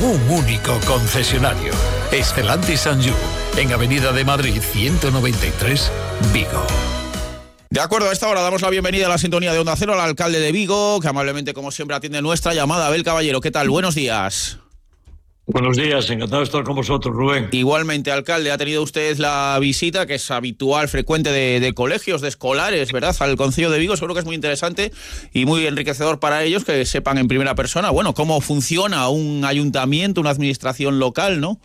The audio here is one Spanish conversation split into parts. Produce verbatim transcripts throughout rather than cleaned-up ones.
un único concesionario. Stellantis Sanju, en Avenida de Madrid ciento noventa y tres, Vigo. De acuerdo, a esta hora damos la bienvenida a la sintonía de Onda Cero al alcalde de Vigo, que amablemente, como siempre, atiende nuestra llamada. Abel Caballero, ¿qué tal? Buenos días. Buenos días, encantado de estar con vosotros, Rubén. Igualmente, alcalde, ha tenido usted la visita, que es habitual, frecuente, de, de colegios, de escolares, ¿verdad?, al concello de Vigo. Seguro que es muy interesante y muy enriquecedor para ellos que sepan en primera persona, bueno, cómo funciona un ayuntamiento, una administración local, ¿no?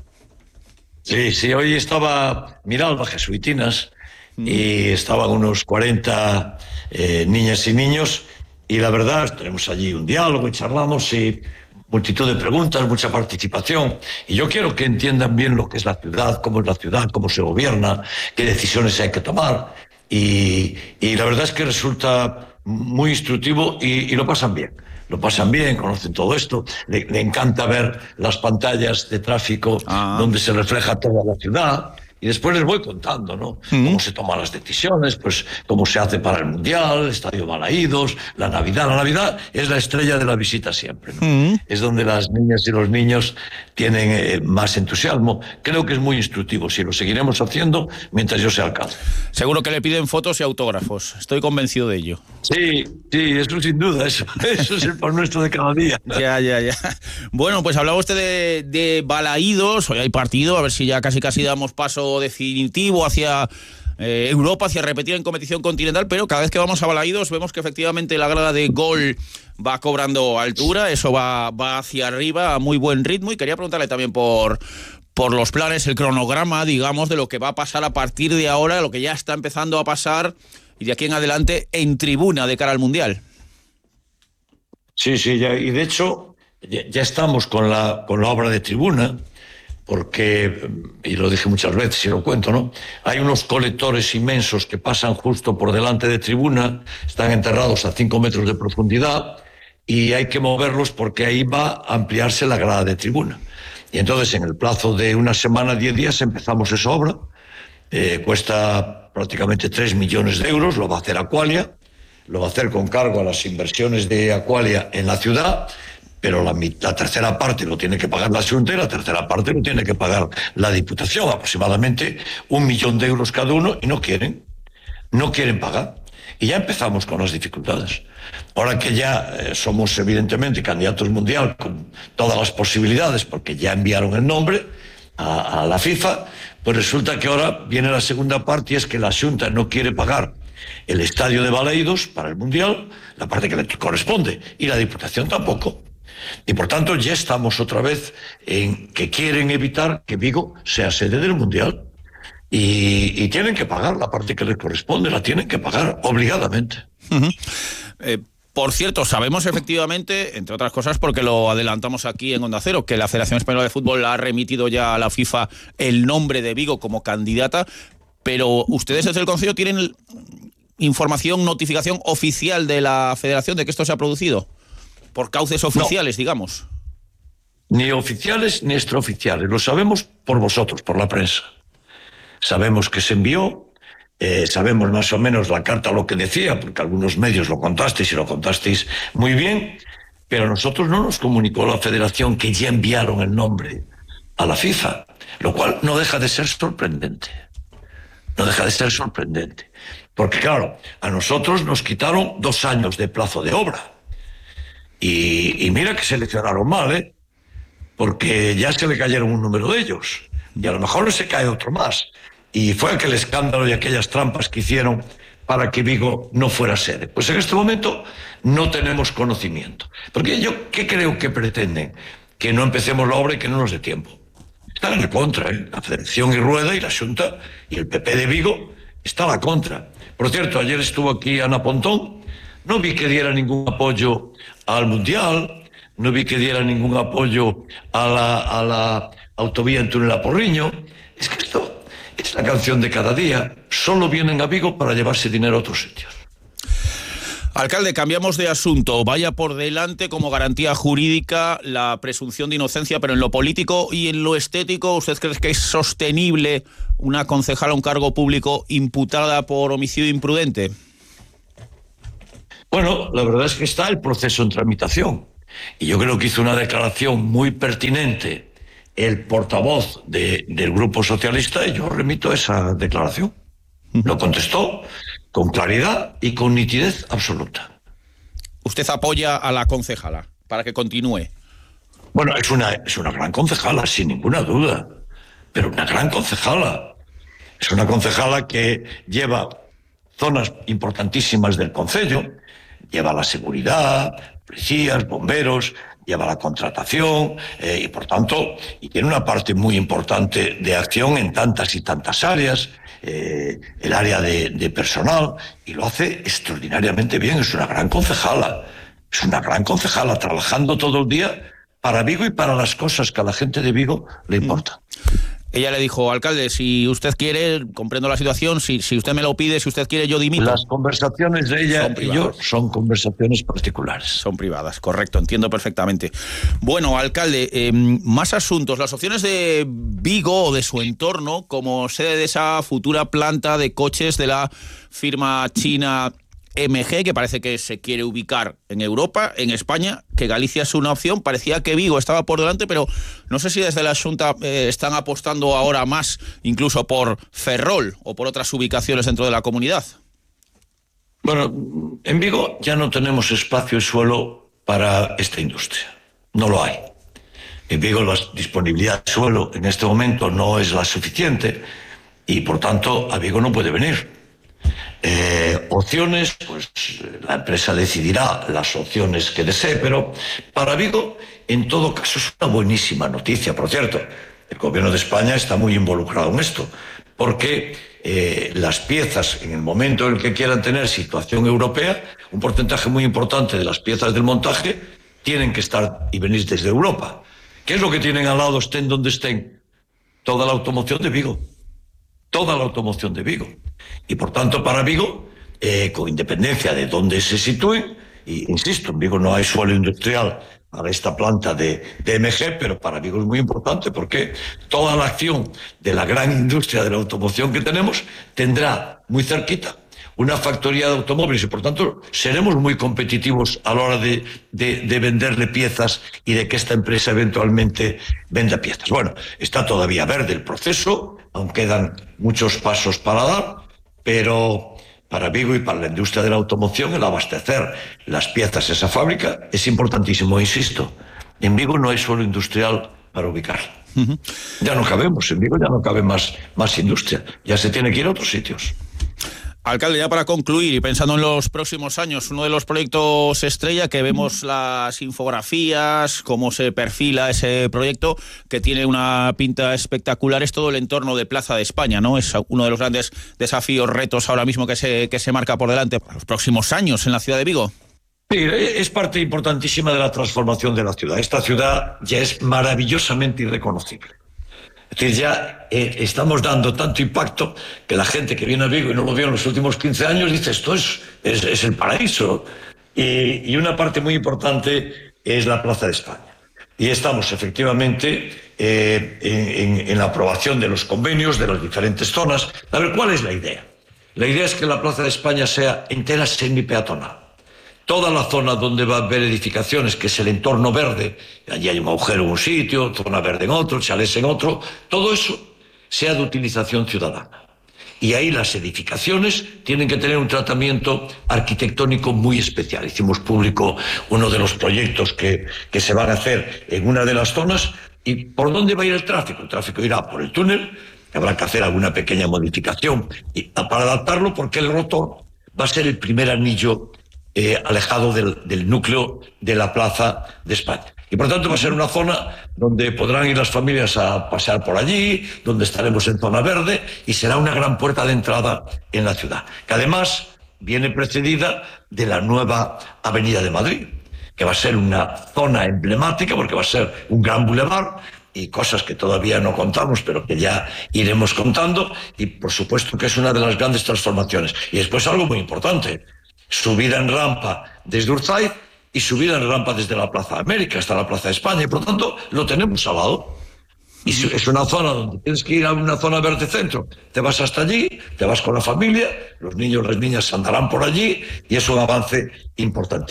Sí, sí, hoy estaba mirando a Jesuitinas mm. y estaban unos cuarenta eh, niñas y niños, y la verdad, tenemos allí un diálogo y charlamos y multitud de preguntas, mucha participación, y yo quiero que entiendan bien lo que es la ciudad, cómo es la ciudad, cómo se gobierna, qué decisiones hay que tomar, y, y la verdad es que resulta muy instructivo y, y lo pasan bien. Lo pasan bien, conocen todo esto, le, le encanta ver las pantallas de tráfico ah. donde se refleja toda la ciudad. Y después les voy contando, ¿no? Mm. Cómo se toman las decisiones, pues cómo se hace para el Mundial, el Estadio Balaídos, la Navidad. La Navidad es la estrella de la visita siempre, ¿no? Mm. Es donde las niñas y los niños tienen eh, más entusiasmo. Creo que es muy instructivo, si lo seguiremos haciendo mientras yo sea alcalde. Seguro que le piden fotos y autógrafos, estoy convencido de ello. Sí, sí, eso sin duda, eso, eso es el pan nuestro de cada día, ¿no? Ya, ya, ya. Bueno, pues hablaba usted de, de Balaídos, hoy hay partido, a ver si ya casi casi damos paso definitivo hacia eh, Europa, hacia repetir en competición continental, pero cada vez que vamos a Balaídos vemos que efectivamente la grada de Gol va cobrando altura, eso va, va hacia arriba a muy buen ritmo, y quería preguntarle también por, por los planes, el cronograma, digamos, de lo que va a pasar a partir de ahora, lo que ya está empezando a pasar y de aquí en adelante en tribuna de cara al Mundial. Sí, sí, ya, y de hecho ya, ya estamos con la, con la obra de tribuna, porque, y lo dije muchas veces y lo cuento, ¿no? Hay unos colectores inmensos que pasan justo por delante de tribuna, están enterrados a cinco metros de profundidad, y hay que moverlos porque ahí va a ampliarse la grada de tribuna. Y entonces, en el plazo de una semana, diez días, empezamos esa obra. Eh, cuesta prácticamente tres millones de euros, lo va a hacer Aqualia, lo va a hacer con cargo a las inversiones de Aqualia en la ciudad, pero la, la tercera parte lo tiene que pagar la Xunta y la tercera parte lo tiene que pagar la Diputación, aproximadamente un millón de euros cada uno, y no quieren, no quieren pagar. Y ya empezamos con las dificultades. Ahora que ya eh, somos evidentemente candidatos mundial con todas las posibilidades, porque ya enviaron el nombre a, a la FIFA, pues resulta que ahora viene la segunda parte, y es que la Xunta no quiere pagar el estadio de Balaídos para el Mundial, la parte que le corresponde, y la Diputación tampoco. Y por tanto ya estamos otra vez en que quieren evitar que Vigo sea sede del Mundial, y, y tienen que pagar la parte que les corresponde, la tienen que pagar obligadamente. Uh-huh. eh, por cierto, sabemos efectivamente, entre otras cosas porque lo adelantamos aquí en Onda Cero, que la Federación Española de Fútbol ha remitido ya a la FIFA el nombre de Vigo como candidata, pero ustedes desde el Concello tienen información, notificación oficial de la Federación de que esto se ha producido. Por cauces oficiales, no, digamos. Ni oficiales ni extraoficiales. Lo sabemos por vosotros, por la prensa. Sabemos que se envió, eh, sabemos más o menos la carta lo que decía, porque algunos medios lo contasteis y lo contasteis muy bien, pero a nosotros no nos comunicó la Federación que ya enviaron el nombre a la FIFA, lo cual no deja de ser sorprendente. No deja de ser sorprendente. Porque claro, a nosotros nos quitaron dos años de plazo de obra. Y, y mira que seleccionaron mal, ¿eh? Porque ya se le cayeron un número de ellos. Y a lo mejor se cae otro más. Y fue aquel escándalo y aquellas trampas que hicieron para que Vigo no fuera sede. Pues en este momento no tenemos conocimiento. Porque yo, ¿qué creo que pretenden? Que no empecemos la obra y que no nos dé tiempo. Están en la contra, ¿eh? La Federación y Rueda y la Xunta y el P P de Vigo está a la contra. Por cierto, ayer estuvo aquí Ana Pontón. No vi que diera ningún apoyo al Mundial, no vi que diera ningún apoyo a la, a la autovía en túnel a Porriño. Es que esto es la canción de cada día. Solo vienen a Vigo para llevarse dinero a otros sitios. Alcalde, cambiamos de asunto. Vaya por delante como garantía jurídica la presunción de inocencia, pero en lo político y en lo estético, ¿usted cree que es sostenible una concejala a un cargo público imputada por homicidio imprudente? Bueno, la verdad es que está el proceso en tramitación. Y yo creo que hizo una declaración muy pertinente el portavoz de, del Grupo Socialista, y yo remito esa declaración. Lo contestó con claridad y con nitidez absoluta. ¿Usted apoya a la concejala para que continúe? Bueno, es una, es una gran concejala, sin ninguna duda, pero una gran concejala. Es una concejala que lleva zonas importantísimas del concello, lleva la seguridad, policías, bomberos, lleva la contratación eh, y, por tanto, y tiene una parte muy importante de acción en tantas y tantas áreas, eh, el área de, de personal, y lo hace extraordinariamente bien. Es una gran concejala, es una gran concejala, trabajando todo el día para Vigo y para las cosas que a la gente de Vigo le importan. Ella le dijo, alcalde, si usted quiere, comprendo la situación, si, si usted me lo pide, si usted quiere, yo dimito. Las conversaciones de ella y yo son conversaciones particulares. Son privadas, correcto, entiendo perfectamente. Bueno, alcalde, eh, más asuntos. Las opciones de Vigo o de su entorno como sede de esa futura planta de coches de la firma china M G, que parece que se quiere ubicar en Europa, en España, que Galicia es una opción. Parecía que Vigo estaba por delante, pero no sé si desde la Xunta eh, están apostando ahora más incluso por Ferrol o por otras ubicaciones dentro de la comunidad. Bueno, en Vigo ya no tenemos espacio y suelo para esta industria. No lo hay. En Vigo la disponibilidad de suelo en este momento no es la suficiente y, por tanto, a Vigo no puede venir. Eh, opciones, pues la empresa decidirá las opciones que desee, pero para Vigo, en todo caso, es una buenísima noticia. Por cierto, el gobierno de España está muy involucrado en esto, porque eh, las piezas, en el momento en el que quieran tener situación europea, un porcentaje muy importante de las piezas del montaje tienen que estar y venir desde Europa. ¿Qué es lo que tienen al lado, estén donde estén? Toda la automoción de Vigo. Toda la automoción de Vigo. Y, por tanto, para Vigo, eh, con independencia de dónde se sitúen, y insisto, en Vigo no hay suelo industrial para esta planta de, de M G, pero para Vigo es muy importante porque toda la acción de la gran industria de la automoción que tenemos tendrá muy cerquita una factoría de automóviles y, por tanto, seremos muy competitivos a la hora de, de, de venderle piezas y de que esta empresa eventualmente venda piezas. Bueno, está todavía verde el proceso, aún quedan muchos pasos para dar, pero para Vigo y para la industria de la automoción el abastecer las piezas a esa fábrica es importantísimo. Insisto, en Vigo no hay suelo industrial para ubicarla. Uh-huh. Ya no cabemos, en Vigo ya no cabe más, más industria, ya se tiene que ir a otros sitios. Alcalde, ya para concluir y pensando en los próximos años, uno de los proyectos estrella que vemos las infografías, cómo se perfila ese proyecto, que tiene una pinta espectacular, es todo el entorno de Plaza de España, ¿no? Es uno de los grandes desafíos, retos ahora mismo que se, que se marca por delante para los próximos años en la ciudad de Vigo. Sí, es parte importantísima de la transformación de la ciudad. Esta ciudad ya es maravillosamente irreconocible. Es decir, ya eh, estamos dando tanto impacto que la gente que viene a Vigo y no lo vio en los últimos quince años dice esto es, es, es el paraíso. Y, y una parte muy importante es la Plaza de España. Y estamos efectivamente eh, en, en, en la aprobación de los convenios de las diferentes zonas. A ver, ¿cuál es la idea? La idea es que la Plaza de España sea entera semipeatonal. Toda la zona donde va a haber edificaciones, que es el entorno verde, allí hay un agujero en un sitio, zona verde en otro, chalés en otro, todo eso sea de utilización ciudadana. Y ahí las edificaciones tienen que tener un tratamiento arquitectónico muy especial. Hicimos público uno de los proyectos que, que se van a hacer en una de las zonas. ¿Y por dónde va a ir el tráfico? El tráfico irá por el túnel, habrá que hacer alguna pequeña modificación y, para adaptarlo, porque el rotor va a ser el primer anillo Eh, alejado del, del núcleo de la Plaza de España. Y por tanto va a ser una zona donde podrán ir las familias a pasear por allí, donde estaremos en zona verde y será una gran puerta de entrada en la ciudad, que además viene precedida de la nueva Avenida de Madrid, que va a ser una zona emblemática porque va a ser un gran bulevar y cosas que todavía no contamos, pero que ya iremos contando, y por supuesto que es una de las grandes transformaciones. Y después algo muy importante: subida en rampa desde Urzaiz y subida en rampa desde la Plaza de América hasta la Plaza de España, y por tanto lo tenemos al lado. Y es una zona donde tienes que ir a una zona verde centro, te vas hasta allí, te vas con la familia, los niños y las niñas andarán por allí y es un avance importantísimo.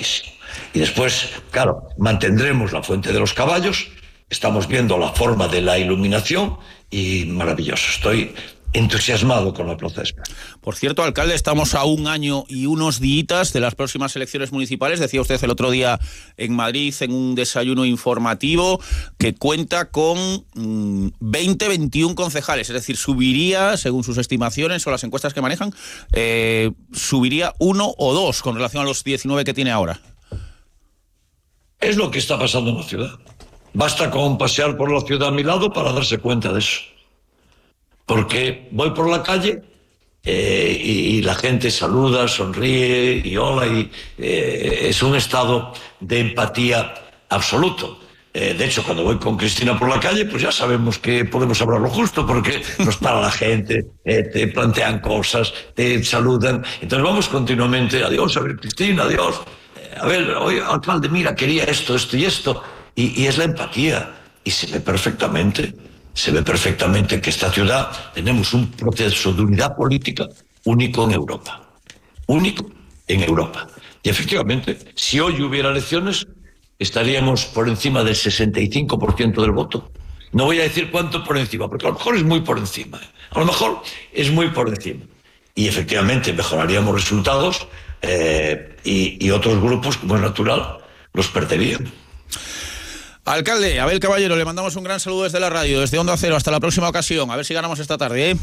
Y después, claro, mantendremos la Fuente de los Caballos, estamos viendo la forma de la iluminación y maravilloso. Estoy entusiasmado con la Plaza de España. Por cierto, alcalde, estamos a un año y unos días de las próximas elecciones municipales. Decía usted el otro día en Madrid, en un desayuno informativo, que cuenta con mmm, veinte, veintiún concejales. Es decir, subiría, según sus estimaciones o las encuestas que manejan, eh, subiría uno o dos con relación a los diecinueve que tiene ahora. Es lo que está pasando en la ciudad. Basta con pasear por la ciudad a mi lado para darse cuenta de eso. Porque voy por la calle eh, y, y la gente saluda, sonríe y hola, y eh, es un estado de empatía absoluto. Eh, de hecho, cuando voy con Cristina por la calle, pues ya sabemos que podemos hablar lo justo, porque nos para la gente, eh, te plantean cosas, te saludan. Entonces vamos continuamente, adiós, a ver, Cristina, adiós. Eh, a ver, oye, alcalde, mira, quería esto, esto y esto. Y, y es la empatía. Y se ve perfectamente. Se ve perfectamente que esta ciudad tenemos un proceso de unidad política único en Europa. Único en Europa. Y efectivamente, si hoy hubiera elecciones, estaríamos por encima del sesenta y cinco por ciento del voto. No voy a decir cuánto por encima, porque a lo mejor es muy por encima. A lo mejor es muy por encima. Y efectivamente mejoraríamos resultados eh, y, y otros grupos, como es natural, los perderían. Alcalde, Abel Caballero, le mandamos un gran saludo desde la radio, desde Onda Cero. Hasta la próxima ocasión. A ver si ganamos esta tarde, ¿eh?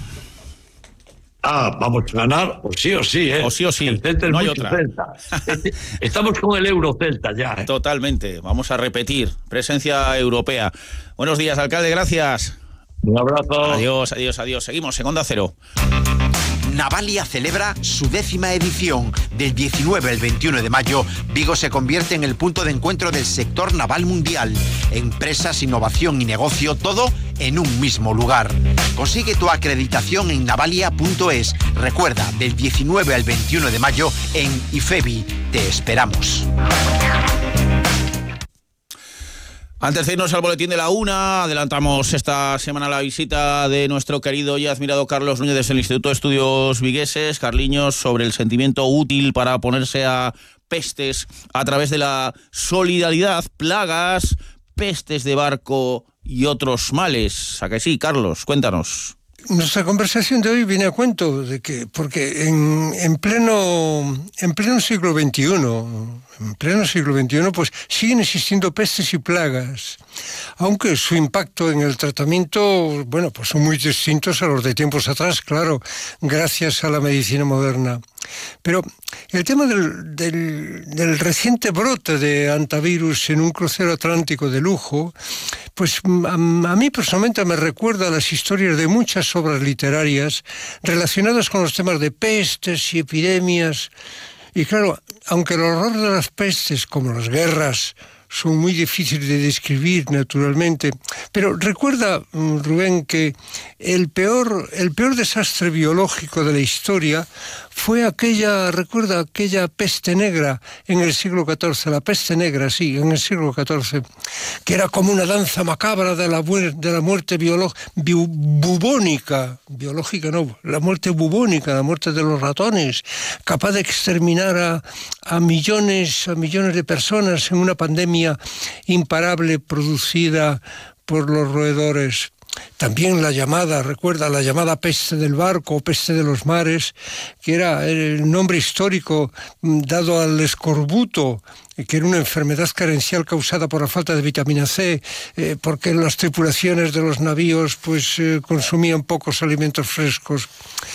Ah, vamos a ganar, o sí o sí, ¿eh? O sí o sí, el Celta es no hay mucho otra. Celta. Estamos con el Euro Celta ya, ¿eh? Totalmente, vamos a repetir, presencia europea. Buenos días, alcalde, gracias. Un abrazo. Adiós, adiós, adiós. Seguimos en Onda Cero. Navalia celebra su décima edición. Del diecinueve al veintiuno de mayo, Vigo se convierte en el punto de encuentro del sector naval mundial. Empresas, innovación y negocio, todo en un mismo lugar. Consigue tu acreditación en navalia punto es. Recuerda, del diecinueve al veintiuno de mayo en IFEBI. Te esperamos. Antes de irnos al boletín de la una, adelantamos esta semana la visita de nuestro querido y admirado Carlos Núñez desde el Instituto de Estudios Vigueses. Carliños, sobre el sentimiento útil para oponerse a pestes a través de la solidaridad, plagas, pestes de barco y otros males. ¿A que sí, Carlos? Cuéntanos. Nuestra conversación de hoy viene a cuento de que, porque en, en pleno en pleno siglo veintiuno, en pleno siglo veintiuno, pues siguen existiendo pestes y plagas, aunque su impacto en el tratamiento, bueno, pues son muy distintos a los de tiempos atrás, claro, gracias a la medicina moderna. Pero el tema del, del, del reciente brote de antivirus en un crucero atlántico de lujo, pues a, a mí personalmente me recuerda a las historias de muchas obras literarias relacionadas con los temas de pestes y epidemias. Y claro, aunque el horror de las pestes, como las guerras, son muy difíciles de describir naturalmente, pero recuerda, Rubén, que el peor, el peor desastre biológico de la historia fue aquella, recuerda, aquella peste negra en el siglo catorce, la peste negra, sí, en el siglo catorce, que era como una danza macabra de la, de la muerte biolo, bi, bubónica, biológica no, la muerte bubónica, la muerte de los ratones, capaz de exterminar a, a millones, a millones de personas en una pandemia imparable producida por los roedores. También la llamada, recuerda, la llamada peste del barco o peste de los mares, que era el nombre histórico dado al escorbuto, que era una enfermedad carencial causada por la falta de vitamina C, eh, porque las tripulaciones de los navíos pues eh, consumían pocos alimentos frescos.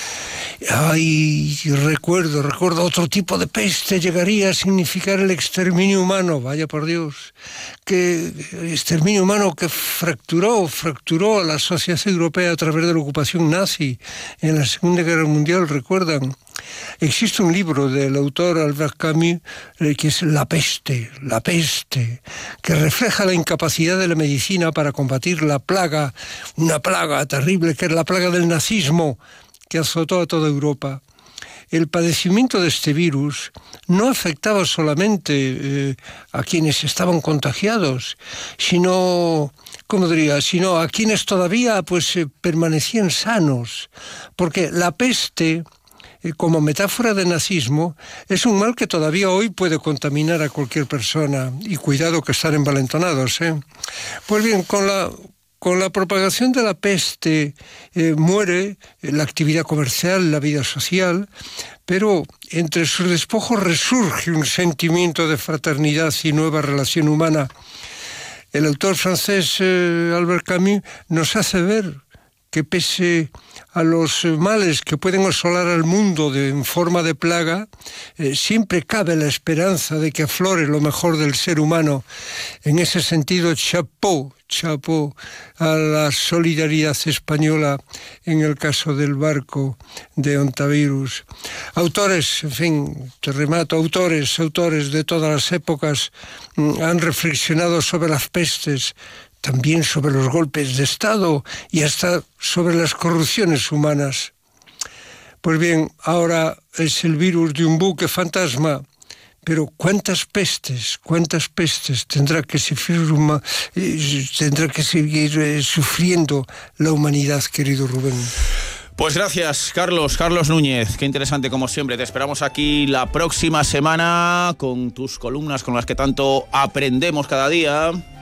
Ay, recuerdo, recuerdo otro tipo de peste llegaría a significar el exterminio humano, vaya por Dios, que exterminio humano que fracturó, fracturó a la sociedad europea a través de la ocupación nazi en la Segunda Guerra Mundial, recuerdan. Existe un libro del autor Albert Camus que es La peste, la peste, que refleja la incapacidad de la medicina para combatir la plaga, una plaga terrible que es la plaga del nazismo, que azotó a toda Europa. El padecimiento de este virus no afectaba solamente eh, a quienes estaban contagiados, sino, ¿cómo diría?, sino a quienes todavía pues, eh, permanecían sanos, porque la peste eh, como metáfora de nazismo, es un mal que todavía hoy puede contaminar a cualquier persona, y cuidado que están envalentonados, ¿eh? Pues bien, con la... Con la propagación de la peste eh, muere la actividad comercial, la vida social, pero entre sus despojos resurge un sentimiento de fraternidad y nueva relación humana. El autor francés eh, Albert Camus nos hace ver que pese a los males que pueden asolar al mundo de, en forma de plaga, eh, siempre cabe la esperanza de que aflore lo mejor del ser humano. En ese sentido, chapeau, chapeau a la solidaridad española en el caso del barco de Ontavirus. Autores, en fin, te remato, autores, autores de todas las épocas mm, han reflexionado sobre las pestes, también sobre los golpes de Estado y hasta sobre las corrupciones humanas. Pues bien, ahora es el virus de un buque fantasma, pero ¿cuántas pestes, cuántas pestes tendrá que sufrir, tendrá que seguir sufriendo la humanidad, querido Rubén? Pues gracias, Carlos, Carlos Núñez. Qué interesante, como siempre. Te esperamos aquí la próxima semana con tus columnas con las que tanto aprendemos cada día.